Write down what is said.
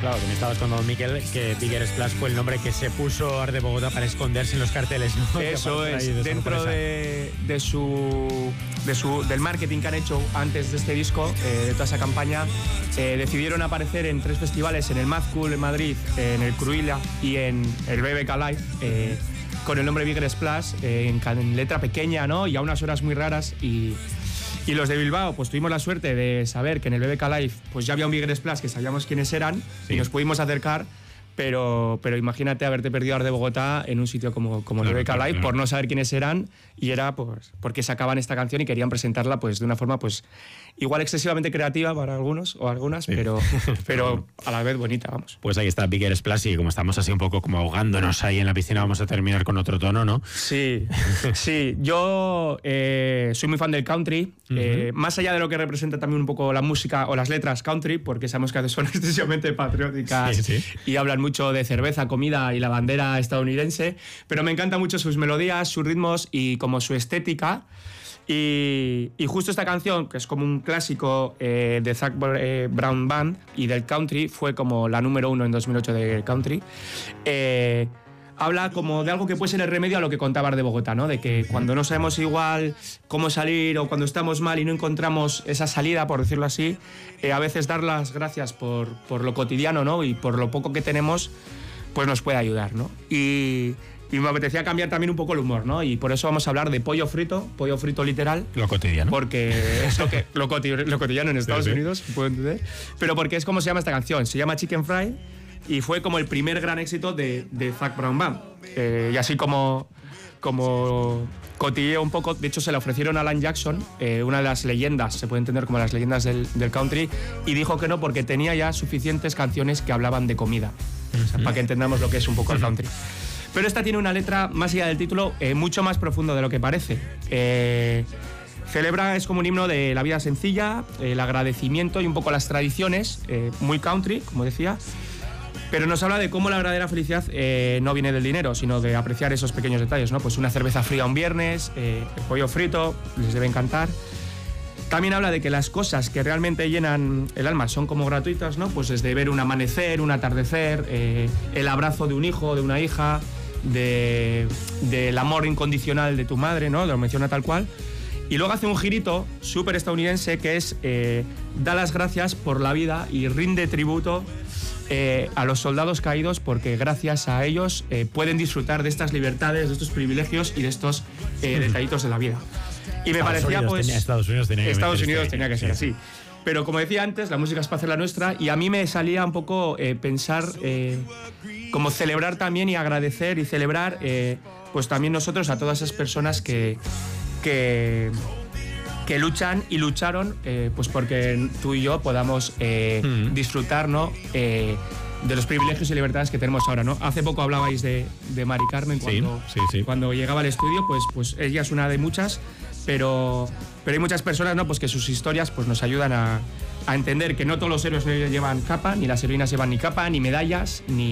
Claro, que me estabas contando, Miquel, que Bigger Splash fue el nombre que se puso Art de Bogotá para esconderse en los carteles, ¿no? Eso es, dentro del marketing que han hecho antes de este disco, de toda esa campaña, decidieron aparecer en 3 festivales, en el Mad Cool en Madrid, en el Cruïlla y en el BBK Live, con el nombre Bigger Splash, en letra pequeña, ¿no? Y a unas horas muy raras. Y los de Bilbao, pues tuvimos la suerte de saber que en el BBK Live pues ya había un Bigger Splash, que sabíamos quiénes eran, sí, y nos pudimos acercar, pero imagínate haberte perdido Art de Bogotá en un sitio como el BBK Live, por no saber quiénes eran, y era pues porque sacaban esta canción y querían presentarla pues de una forma pues igual excesivamente creativa para algunos o algunas, sí, pero a la vez bonita, vamos. Pues ahí está Bigger Splash, y como estamos así un poco como ahogándonos ahí en la piscina, vamos a terminar con otro tono, ¿no? Sí, sí. Yo soy muy fan del country, más allá de lo que representa también un poco la música o las letras country, porque sabemos que son excesivamente patrióticas, sí, sí, y hablan mucho de cerveza, comida y la bandera estadounidense, pero me encantan mucho sus melodías, sus ritmos y como su estética. Y justo esta canción, que es como un clásico de Zac Brown Band y del country, fue como la número 1 en 2008 de country, habla como de algo que puede ser el remedio a lo que contaba Art de Bogotá, ¿no? De que cuando no sabemos igual cómo salir, o cuando estamos mal y no encontramos esa salida, por decirlo así, a veces dar las gracias por lo cotidiano, ¿no? Y por lo poco que tenemos, pues nos puede ayudar, ¿no? Y me apetecía cambiar también un poco el humor, ¿no? Y por eso vamos a hablar de pollo frito literal. Lo cotidiano. Porque eso que lo cotidiano en Estados Unidos, puedo entender. Pero porque es como se llama esta canción, se llama Chicken Fry, y fue como el primer gran éxito de Zac Brown Band. Y así como cotilleo un poco, de hecho se la ofrecieron a Alan Jackson, una de las leyendas, se puede entender como las leyendas del country, y dijo que no porque tenía ya suficientes canciones que hablaban de comida. O sea, para que entendamos lo que es un poco el country. Pero esta tiene una letra, más allá del título, mucho más profundo de lo que parece. Celebra, es como un himno de la vida sencilla, el agradecimiento y un poco las tradiciones, muy country, como decía, pero nos habla de cómo la verdadera felicidad no viene del dinero, sino de apreciar esos pequeños detalles, ¿no? Pues una cerveza fría un viernes, el pollo frito, les debe encantar. También habla de que las cosas que realmente llenan el alma son como gratuitas, ¿no? Pues desde ver un amanecer, un atardecer, el abrazo de un hijo o de una hija, del amor incondicional de tu madre, ¿no? Lo menciona tal cual. Y luego hace un girito súper estadounidense que es da las gracias por la vida y rinde tributo a los soldados caídos, porque gracias a ellos pueden disfrutar de estas libertades, de estos privilegios y de estos detallitos de la vida. Y me parecía, pues... Estados Unidos tenía que ser así. Pero como decía antes, la música es para hacer la nuestra, y a mí me salía un poco pensar, como celebrar también y agradecer y celebrar, pues también nosotros a todas esas personas que luchan y lucharon, pues porque tú y yo podamos disfrutar, ¿no? De los privilegios y libertades que tenemos ahora, ¿no? Hace poco hablabais de Mari Carmen cuando llegaba al estudio, pues ella es una de muchas, pero hay muchas personas, ¿no? Pues que sus historias pues nos ayudan a entender que no todos los héroes llevan capa, ni las heroínas llevan ni capa, ni medallas, ni